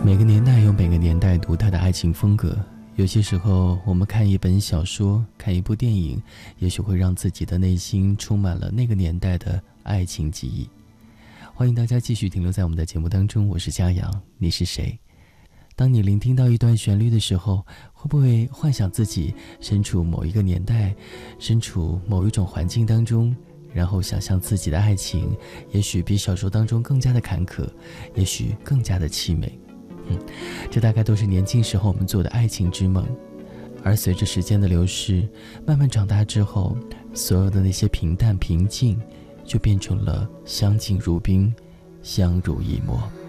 每个年代有每个年代独特的爱情风格，有些时候我们看一本小说，看一部电影，也许会让自己的内心充满了那个年代的爱情记忆。欢迎大家继续停留在我们的节目当中，我是嘉阳，你是谁？当你聆听到一段旋律的时候，会不会幻想自己身处某一个年代，身处某一种环境当中，然后想象自己的爱情也许比小说当中更加的坎坷，也许更加的凄美。这大概都是年轻时候我们做的爱情之梦。而随着时间的流逝，慢慢长大之后，所有的那些平淡平静就变成了相敬如宾，相濡以沫。